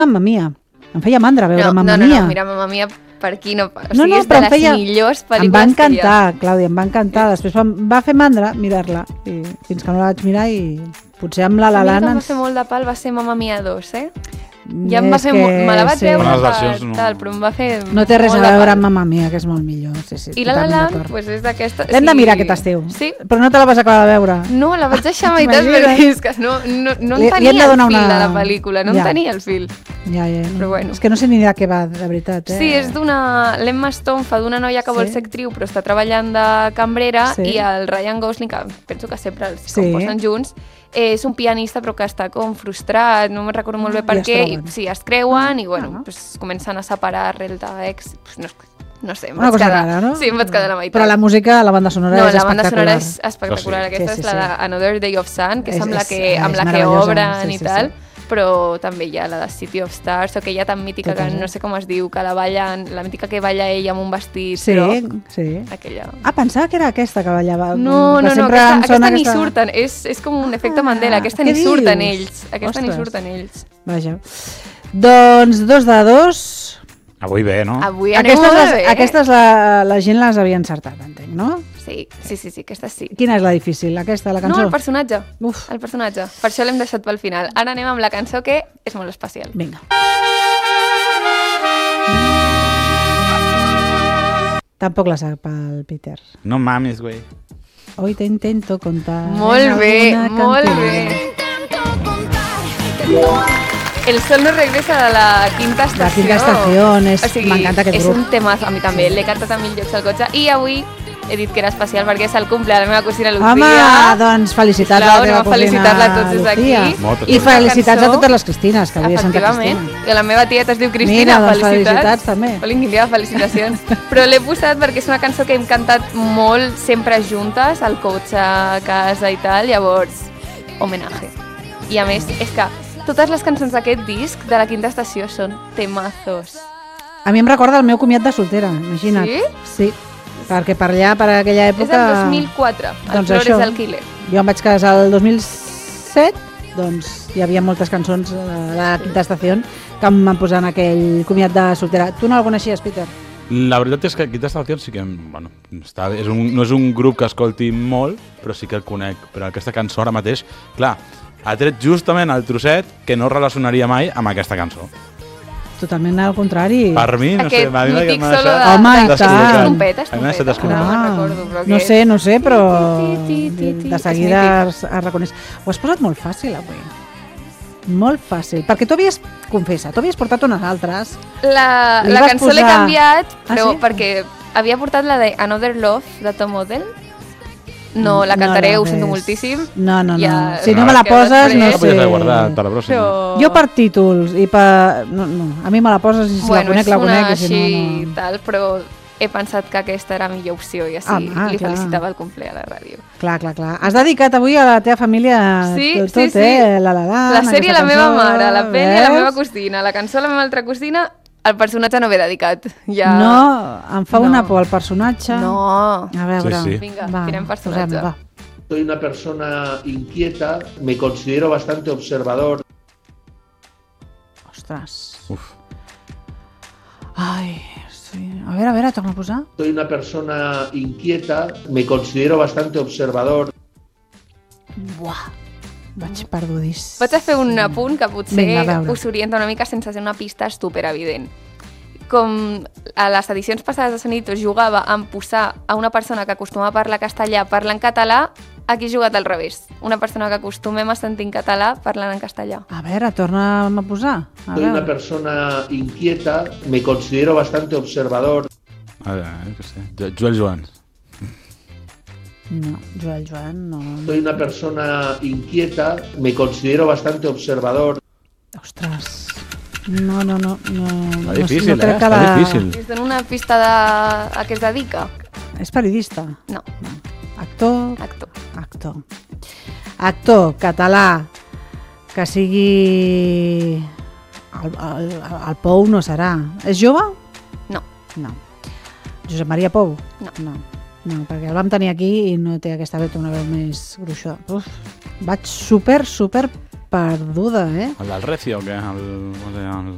Mamma Mia. Em feia mandra veure Mamma No, Mia. mira, Mamma Mia, per aquí no... O No, sigui, és però de les millors pel·lícules em va que hi ha. encantar, Clàudia, em va encantar. Després em va fer mandra mirar-la, i fins que no la vaig mirar i potser amb La La A mi el Land que em va fer molt de pal va ser Mamma Mia 2, Ja em va És fer que me la vaig sí. veure Bones per versions, no. tal, però em va fer No té res a molt de veure pal. amb Mamma Mia, que és molt millor. Sí, I La La totalment Land, d'acord. pues és d'aquesta... L'hem de mirar aquest estiu. Sí, Però no te la vas acabar de veure. no, la vaig deixar a meitat Imagina't. perquè és que no em Li hem tenia de el donar fil una- de la pel·lícula, no em Ja. tenia el fil. Ja. Però bueno. És que no sé ni de què va, de veritat. Sí, és d'una... L'Emma Stone fa d'una noia que vol Sí. ser actriu però està treballant de cambrera Sí. i el Ryan Gosling, que penso que sempre els Sí. composen junts, és un pianista però que està com frustrat, no me'n recordo molt bé per I es què, troben. sí, es creuen i bueno, Ah. pues, comencen a separar arrel d'ex, pues, no sé, em Una vaig cosa quedar, rara, no? sí, em vaig quedar a la meitat. Però la música, la banda sonora no, és la banda sonora és espectacular. espectacular. Oh, sí. Aquesta Sí, és sí, la sí. de Another Day of Sun, que és amb la que és obren meravellosa, i sí, tal, sí. però també hi ha la de City of Stars, o aquella tan mítica que no sé com es diu, que la ballen, la mítica que balla ella amb un vestit Sí, groc, sí. aquella... Pensava que era aquesta que ballava. No, que no, sempre aquesta, em sona aquesta ni surten, és com un efecte Mandela, aquesta què ni surten dius? ells, aquesta ni Ostres. surten ells. Vaja. Doncs 2 de 2. Avui bé, no? Avui anem molt bé. Aquestes la gent les havia encertat, entenc, no? Sí, aquesta sí. Quina és la difícil, aquesta, la No, cançó? el personatge. Uf. El personatge. Per això l'hem deixat pel final. Ara anem amb la cançó que és molt especial. Vinga. Tampoc la sap el Peter. No mames, güey. Hoy te intento contar. Molt bé, alguna molt cantina. bé. El sol no regresa de la quinta estació. La quinta estació, m'encanta aquest és grup. un tema a mi també, l'he cantat a mil llocs al cotxe i avui he dit que era especial perquè és el cumple de la meva cosina Lucía. Home, doncs felicitats Sisplau, a la teva anem a cosina felicitar-la tots des d'aquí. Lucía. Moltes I gràcies. felicitats a Cançó. totes les Cristines, que avui és Santa Efectivament, Cristina. que la meva tieta es diu Cristina, Mira, doncs felicitats també. Oli, quin dia de felicitacions. Però l'he posat perquè és una cançó que hem cantat molt sempre juntes, al cotxe, a casa i tal, llavors, homenatge. I a més, és que totes les cançons d'aquest disc de la quinta estació són temazos. A mi em recorda el meu comiat de soltera, imagina't. Sí? Sí, perquè per allà, per aquella És època... del 2004, el doncs Flores això. Alquiler. Jo em vaig casar el 2007, doncs hi havia moltes cançons de la quinta estació que em van posar en aquell comiat de soltera. Tu no el coneixies, Peter? La veritat és que Quinta Estació sí que... Bueno, no és un grup que escolti molt, però sí que el conec. Però aquesta cançó ara mateix, clar, ha tret justament el trosset que no relacionaria mai amb aquesta cançó. Totalment al contrari. Per mi, no sé, Aquest m'ha dit que mític m'ha solo deixat... de... Home, i de- tant. És trompeta, és A mi m'ha deixat trompeta. desconnectat. No me'n recordo, però no aquest... sé, però Ti. de És seguida mític. es reconeix. Ho has posat molt fàcil avui. Molt fàcil. Perquè tu havies, confessa, tu havies portat unes altres. La Li vas cançó l'he posar- canviat, però sí? perquè havia portat la de Another Love de Tom Odell. No, la cantaré, ho sento ves. moltíssim. No. Ja- Si no me la que poses, després- no La podies haver sé. guardat a la pròxima. Però... Jo per títols i per... No, a mi me la poses i si bueno, la conec, és i si així no... tal, però he pensat que aquesta era millor opció i així li clar. felicitava el cumple a la ràdio. Clar. Has dedicat avui a la teva família Sí, tot, sí. La La sèrie a la meva mare, la peli a la meva cosina. cosina, la cançó a la meva altra cosina, el personatge no ve dedicat. Ja... No, em fa No. una por el personatge. No. A veure, Sí, sí. Vinga, tirem personatge. posem-lo, va. Soy una persona inquieta, me considero bastante observador. Ostres. Uf. Ai, sí. A veure, torna a posar. Soy una persona inquieta, me considero bastante observador. Buah, vaig perdudís. Vaig a fer un apunt que potser Vinga, a veure. us orienta una mica sense ser una pista superevident. Com a les edicions passades de Sonidos jugava amb posar a una persona que acostuma a parlar castellà parlant català, aquí he jugat al revés. Una persona que acostumem a sentir en català parlant en castellà. A veure, torna'm a posar. A Soy una veure. persona inquieta, me considero bastante observador. A veure, què sé. Joel Joans. No, Joan, no. Soy una persona inquieta, me considero bastante observador. Ostres. No. Està difícil, crec que Està difícil. Us dono una pista a què es dedica? És periodista. No, Actor. actor. Actor català que sigui... El Pou no serà. És jove? No. No. Josep Maria Pou? No. No, perquè el vam tenir aquí i no té aquesta veu, una veu més gruixuda. Uf, vaig super perduda, eh? El del Recio, o què? Com es deia?